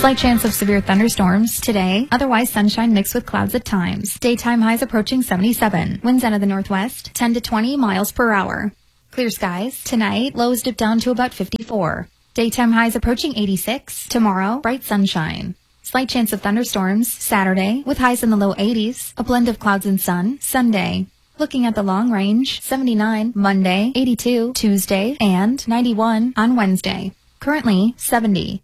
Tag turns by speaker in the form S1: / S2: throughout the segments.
S1: Slight chance of severe thunderstorms today. Otherwise sunshine mixed with clouds at times. Daytime highs approaching 77. Winds out of the northwest 10 to 20 miles per hour. Clear skies. Tonight, lows dip down to about 54. Daytime highs approaching 86. Tomorrow, bright sunshine. Slight chance of thunderstorms Saturday with highs in the low 80s. A blend of clouds and sun Sunday. Looking at the long range, 79 Monday, 82 Tuesday, and 91 on Wednesday. Currently, 70.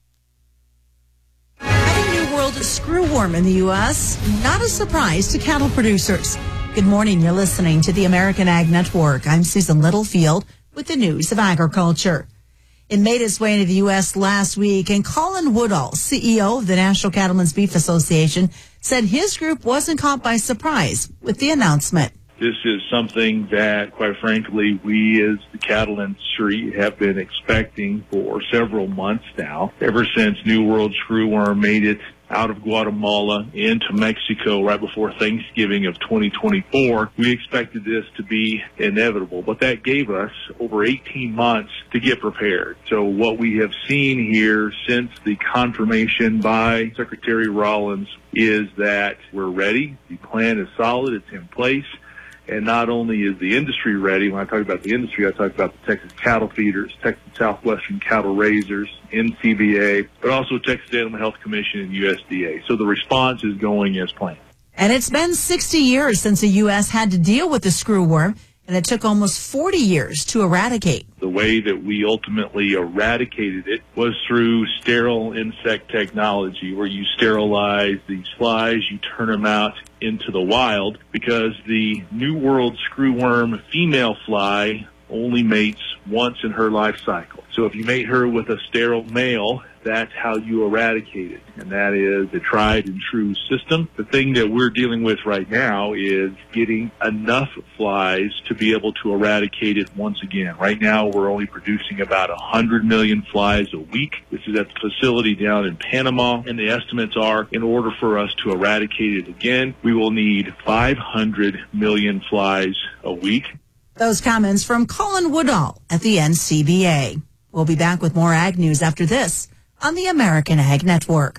S2: Having New World screwworm in the U.S., not a surprise to cattle producers. Good morning. You're listening to the American Ag Network. I'm Susan Littlefield with the news of agriculture. It made its way into the U.S. last week, and Colin Woodall, CEO of the National Cattlemen's Beef Association, said his group wasn't caught by surprise with the announcement.
S3: This is something that, quite frankly, we as the cattle industry have been expecting for several months now. Ever since New World screwworm made it out of Guatemala into Mexico right before Thanksgiving of 2024, we expected this to be inevitable. But that gave us over 18 months to get prepared. So what we have seen here since the confirmation by Secretary Rollins is that we're ready. The plan is solid. It's in place. And not only is the industry ready, when I talk about the industry, I talk about the Texas Cattle Feeders, Texas Southwestern Cattle Raisers, NCBA, but also Texas Animal Health Commission and USDA. So the response is going as planned.
S2: And it's been 60 years since the U.S. had to deal with the screwworm, and it took almost 40 years to eradicate.
S3: The way that we ultimately eradicated it was through sterile insect technology, where you sterilize these flies, you turn them out into the wild, because the New World screwworm female fly only mates once in her life cycle. So if you mate her with a sterile male, that's how you eradicate it, and that is a tried and true system. The thing that we're dealing with right now is getting enough flies to be able to eradicate it once again. Right now, we're only producing about 100 million flies a week. This is at the facility down in Panama, and the estimates are, in order for us to eradicate it again, we will need 500 million flies a week.
S2: Those comments from Colin Woodall at the NCBA. We'll be back with more ag news after this on the American Ag Network.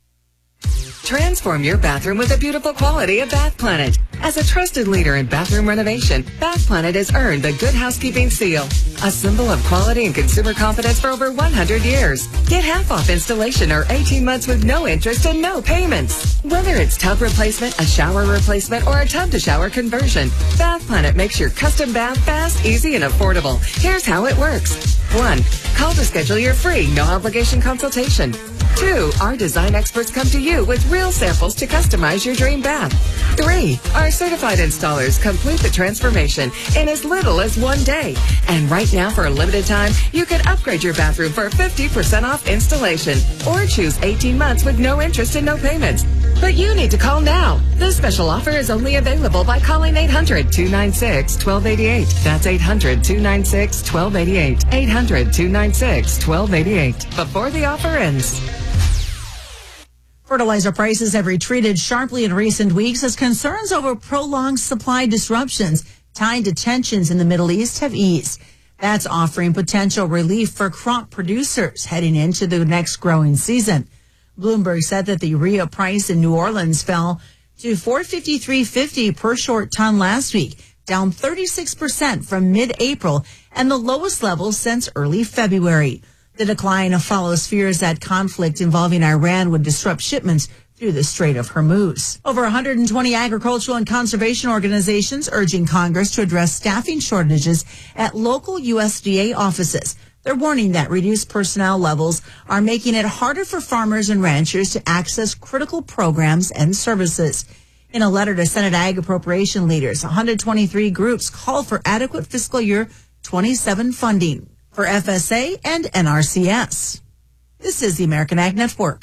S4: Transform your bathroom with the beautiful quality of Bath Planet. As a trusted leader in bathroom renovation, Bath Planet has earned the Good Housekeeping Seal, a symbol of quality and consumer confidence for over 100 years. Get half off installation or 18 months with no interest and no payments. Whether it's tub replacement, a shower replacement, or a tub-to-shower conversion, Bath Planet makes your custom bath fast, easy, and affordable. Here's how it works. 1. Call to schedule your free, no-obligation consultation. 2. Our design experts come to you with real samples to customize your dream bath. 3. Our certified installers complete the transformation in as little as 1 day. And right now, for a limited time, you can upgrade your bathroom for 50% off installation or choose 18 months with no interest and no payments. But you need to call now. This special offer is only available by calling 800-296-1288. That's 800-296-1288. 800-296-1288. Before the offer ends.
S2: Fertilizer prices have retreated sharply in recent weeks as concerns over prolonged supply disruptions tied to tensions in the Middle East have eased. That's offering potential relief for crop producers heading into the next growing season. Bloomberg said that the urea price in New Orleans fell to $453.50 per short ton last week, down 36% from mid-April and the lowest level since early February. The decline follows fears that conflict involving Iran would disrupt shipments through the Strait of Hormuz. Over 120 agricultural and conservation organizations urging Congress to address staffing shortages at local USDA offices. They're warning that reduced personnel levels are making it harder for farmers and ranchers to access critical programs and services. In a letter to Senate Ag appropriation leaders, 123 groups call for adequate fiscal year 27 funding for FSA and NRCS. This is the American Ag Network.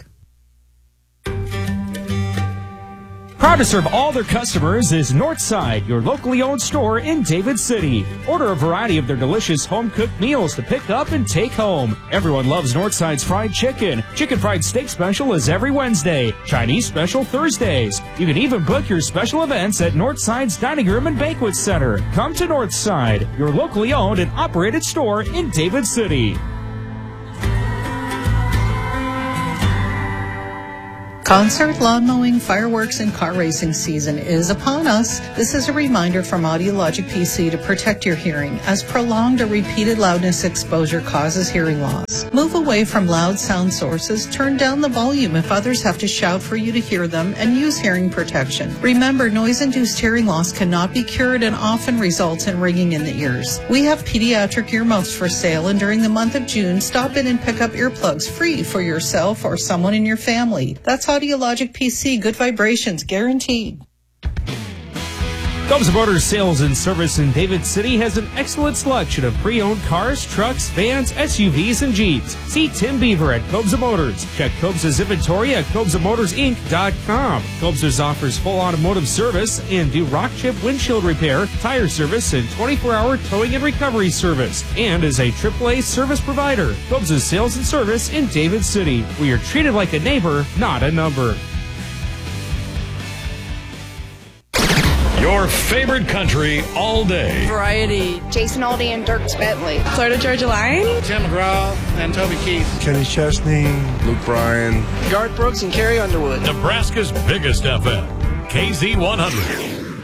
S5: Proud to serve all their customers is Northside, your locally owned store in David City. Order a variety of their delicious home-cooked meals to pick up and take home. Everyone loves Northside's fried chicken. Chicken fried steak special is every Wednesday. Chinese special Thursdays. You can even book your special events at Northside's Dining Room and Banquet Center. Come to Northside, your locally owned and operated store in David City.
S6: Concert, lawn mowing, fireworks, and car racing season is upon us. This is a reminder from Audiologic PC to protect your hearing, as prolonged or repeated loudness exposure causes hearing loss. Move away from loud sound sources, turn down the volume if others have to shout for you to hear them, and use hearing protection. Remember, noise-induced hearing loss cannot be cured and often results in ringing in the ears. We have pediatric earmuffs for sale, and during the month of June, stop in and pick up earplugs free for yourself or someone in your family. That's Audiologic PC, good vibrations, guaranteed.
S5: Cobza Motors Sales and Service in David City has an excellent selection of pre-owned cars, trucks, vans, SUVs, and Jeeps. See Tim Beaver at Cobza Motors. Check Cobza's inventory at CobzaMotorsInc.com. Cobza's offers full automotive service and do rock chip windshield repair, tire service, and 24-hour towing and recovery service. And is a AAA service provider. Cobza's Sales and Service in David City, where you're treated like a neighbor, not a number.
S7: Your favorite country all day.
S8: Variety. Jason Aldean and Dirk Bentley. Florida Georgia Line.
S9: Tim McGraw and Toby Keith.
S10: Kenny Chesney. Luke Bryan.
S8: Garth Brooks and Carrie Underwood.
S7: Nebraska's biggest FM. KZ100.